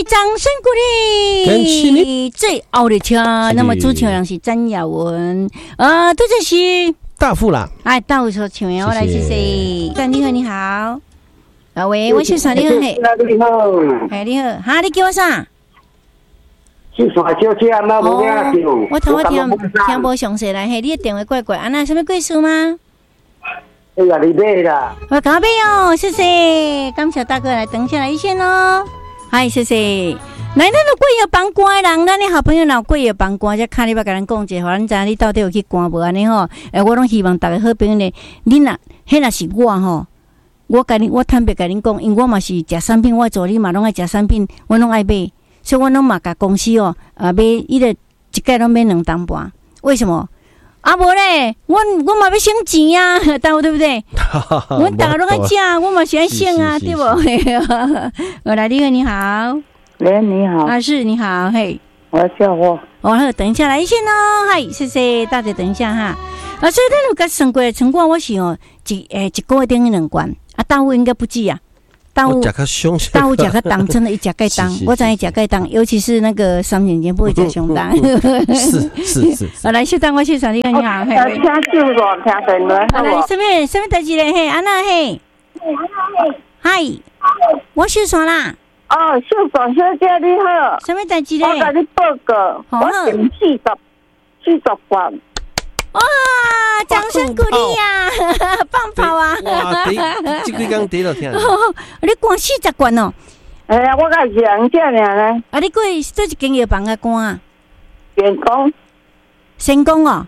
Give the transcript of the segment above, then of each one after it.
掌声鼓励。最后的车，那么主持人是詹雅文，杜振熙大富啦， 哎，到时候请我来谢谢。你好，你好，喂，我是啥？你好，嘿， 你好， 哎，你好，哈，你叫我啥？ 是啥小姐？那无要叫。 我头听无详细来，嘿，你的电话怪怪，安那什么贵数吗？ 哎呀，你买啦！ 我搞买哦，谢谢，感谢大哥来等下来一线哦，嗨，谢谢。来，咱有贵药帮关的人，咱的好朋友若有贵药帮关，则卡你要甲咱讲者，互咱知你到底有去关无安尼吼？我拢希望大家好朋友呢，恁若迄若是我吼，我坦白甲恁讲，因为我嘛是食产品，我助理嘛拢爱食产品，我拢爱买，所以我拢嘛甲公司哦，买伊个一盖拢买2担半，为什么？啊无咧，我嘛要省钱啊，对不对？我大家拢爱食，我嘛喜欢省啊，对不？我来，你好。 喂，你好， 是你好，嘿， 我叫我， 好，等一下来一线哦，嗨，谢谢大家，等一下哈。所以咱有甲算过的成果，我是一个月等于2罐，大户应该不止啊，大户食较重，真的一食介重，我知伊食介重，尤其是那个3年前不会食上重。是。来，小张，我先上你好，嘿。 听旧歌，听电话。 来，什么代志咧？嘿，安娜嘿，嗨，我先上啦。 哦，秀爽小姐你好， 什么代志咧？ 我甲你报告，我订40罐。 哇，掌声鼓励呀，棒跑啊！ 哇，这几天第一听。 你灌40罐哦？ 哎呀，我甲是人这尔呢。 啊，你过做一间药房啊灌啊？ 员工。 成功哦？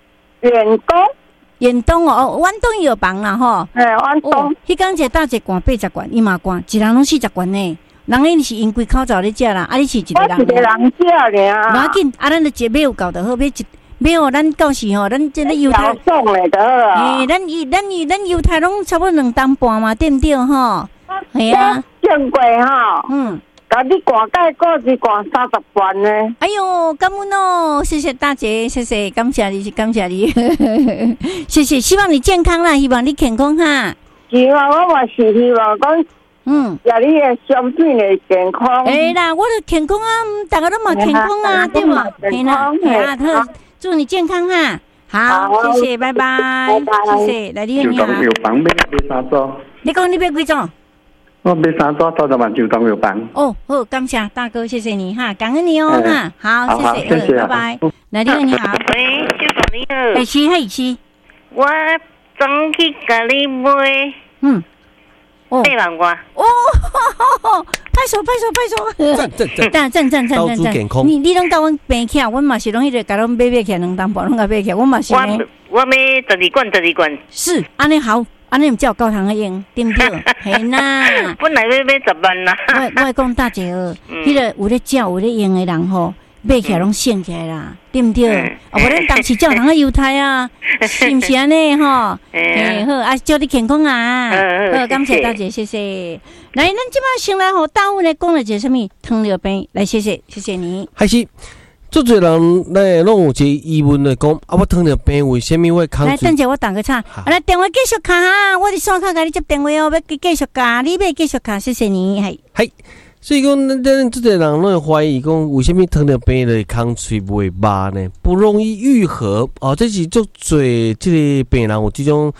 员工哦，远东药房啦吼。 远东。 迄间一大罐80罐，伊嘛灌，一人拢40罐呢。人伊是因规口罩咧食啦，你是一个人。 我一个人食尔。 无要紧，咱就一买有够就好，买哦，咱到时吼，咱这个犹太送嘞得啊。 咱犹太拢差不多2担半嘛，对不对吼？系啊。 正过吼。甲你灌钙个是灌30罐呢。 哎呦，感恩哦，谢谢大姐，谢谢，感谢你，谢谢，希望你健康啦，希望你健康哈。 希望我嘛是希望讲。呀，你的商品的健康。 哎啦，我的健康啊，大家都嘛健康啊，对不？嘿啦，好，祝你健康哈。好，谢谢，拜拜，谢谢，来你好。 就当药房买3组。 你讲你买几种？ 我买3组，30万就当药房。 哦，好，感谢大哥，谢谢你哈，感恩你哦哈，好，谢谢，拜拜。来你好，你好。 喂，小嫂你好。 是。我总去甲你买。8万块哦，拍手！赞！ 到处健康。 你拢甲阮平起，阮嘛是拢迄个甲阮买起2担半，拢甲买起，阮嘛是。 我买12罐。 是，安尼好，安尼毋才有够通用，对不对？嘿啦。 本来要买10万啦。 我会讲大姐哦，迄个有咧照有咧用的人吼。买起来拢省起来啦，对不对？无咱当时照人个犹太啊，是毋是安尼吼？好，啊，祝你健康啊！好，感谢大姐，谢谢。来，咱即摆先来互大户来讲了一个什么糖尿病，来，谢谢你。 还是，足侪人来拢有一个疑问来讲，我糖尿病为什么会抗？ 来，等者我打个岔，来电话继续卡哈，我伫线卡甲你接电话哦，要继续卡，你要继续卡，谢谢你， 系。所以讲，咱这个人拢会怀疑讲，为什么糖尿病的空喙袂麻呢？不容易愈合哦，这是足侪这个病人有这种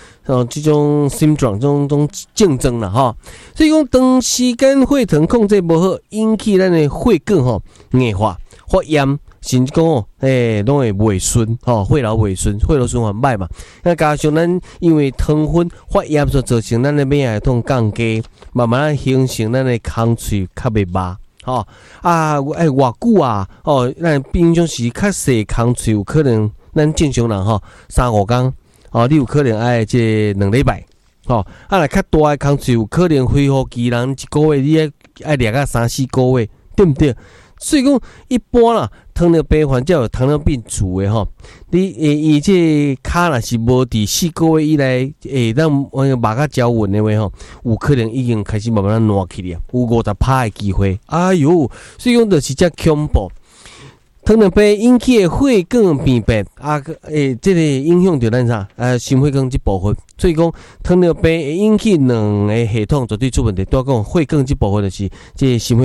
syndrome 这种症状啦哈。所以讲，长时间血糖控制不好，引起咱的血管硬化、发炎，甚至讲拢会萎缩血流萎缩，血流循环歹嘛。那加上咱因为糖分发炎所造成咱的免疫系统降低。慢慢形成咱的空喙较袂麻，偌久啊？咱平常时较细空喙有可能，咱正常人3-5天，你有可能爱这2礼拜，来较大的空喙有可能恢复期人1个月，你爱掠到3-4个月，对不对？所以讲，一般啦，糖尿病患者有糖尿病足的你伊这骹若是无伫4个月以来，咱肉较胶稳的话有可能已经开始慢慢烂起了，有50%的机会。哎呦，所以讲就是遮恐怖。糖尿病引起的血管病变这个影响到咱啥？心血管这部分。所以讲，糖尿病会引起2个系统绝对出问题。拄讲血管这部分就是这心血管。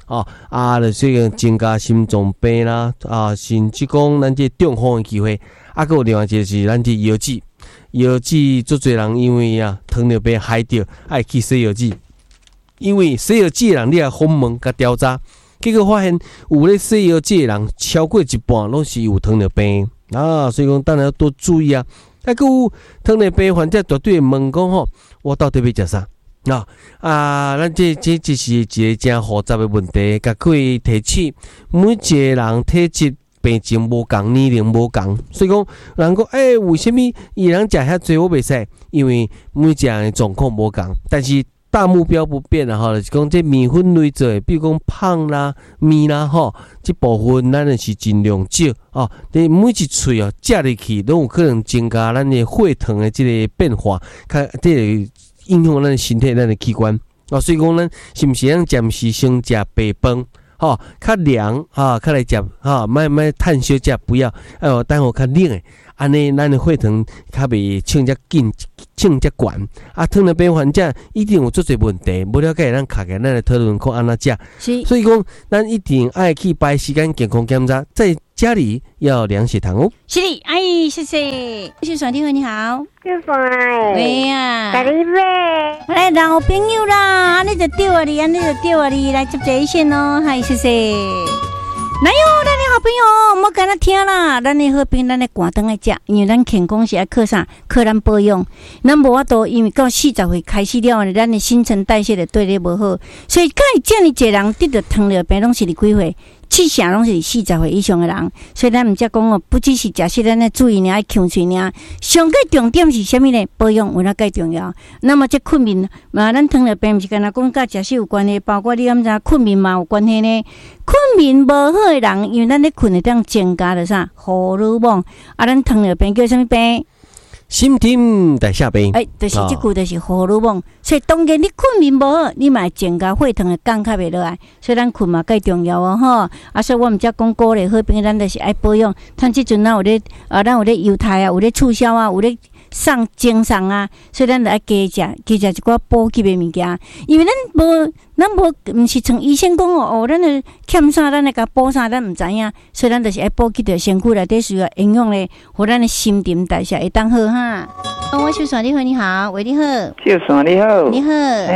所以增加心脏病啦，甚至讲咱这中风的机会。还有另外一个是咱这药剂，药剂足侪人因为糖尿病害着爱去洗药剂，因为洗药剂的人你访问甲调查，结果发现有咧洗药剂的人超过一半拢是有糖尿病所以讲当然要多注意啊。还有糖尿病患者绝对会问讲吼，我到底要食啥？咱这是一个真复杂的问题，甲各位提起，每一个人体质病情无共，年龄无共，所以讲人讲为什么伊人食遐济我袂使？因为每一个人的状况无共，但是大目标不变就是讲这面粉类做的，比如讲胖啦、面啦这部分咱就是尽量少你每一喙食入去，都有可能增加咱的血糖的这个变化，这个影响咱的身体、咱的器官所以讲咱是不是暂时先食白饭？较凉较来食莫趁小食，不要等候较冷的，安尼咱的血糖较袂冲遮紧、冲遮悬糖尿病患者一定有足侪问题，无了解咱卡起咱来讨论看安怎食。所以讲，咱一定爱去排时间健康检查，在家里要量血糖哦。 是的，谢谢。谢爽你好，你好。 谢爽。 喂呀。 大力妹。 来，老朋友啦，安尼就对啊你，来接这一线哦，谢谢。来哟，咱的好朋友，莫跟他听啦，咱的好朋友，咱的寒顿爱食，因为咱健康是爱靠啥？靠咱保养。咱无法度，因为到40岁开始了，咱的新陈代谢就对你无好，所以遮尼侪人得着糖尿病，拢是伫几岁？7成拢是40岁以上的人，所以咱毋则讲不只是食食，咱要注意爱控制尔。上个重点是啥物呢？保养有哪介重要？那么这困眠咱糖尿病毋是干那讲甲食食有关系，包括你敢知困眠嘛有关系呢？困眠无好的人，因为咱咧困会当增加着啥荷尔蒙咱糖尿病叫啥物病？ 新陈代谢病， 就是这句，就是荷尔蒙。所以当然你困眠无好，你嘛会增加血糖的降较袂落来。所以咱困嘛介重要所以我们才讲鼓励好朋友，咱就是爱保养。像即阵咱有咧犹太有咧促销有咧送精送所以咱就爱加食一寡补给的物件。因为咱无毋是像医生讲咱的欠啥，咱来甲补啥，咱毋知影。所以咱就是爱补给着身躯内底需要营养咧，互咱的新陈代谢会当好我秀爽你好，你好，喂你好， 秀爽你好， 你好，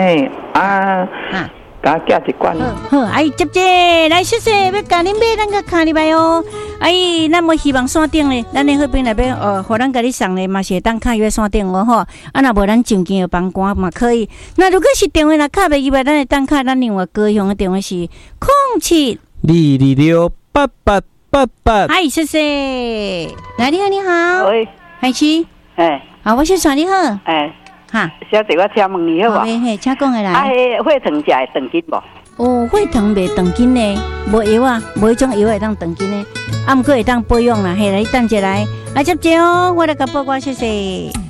甲寄一罐， 好，接者来，谢谢，要甲恁买，咱个卡入来哦。咱无希望山顶咧，咱的好朋友内边互咱甲你送咧，嘛是会当卡入山顶若无咱上间有帮关嘛可以。那如果是电话若卡袂入来，咱会当卡咱另外高雄的电话是07-226-8888。谢谢。来，你好，你好， 喂， 是，我秀爽你好， 小姐，我请问你好无？ 请讲来。 血糖食会长筋无？ 血糖袂长筋呢，无药无迄种药会当长筋呢，毋过会当保养啦。来，等者来接者我来甲报告，谢谢。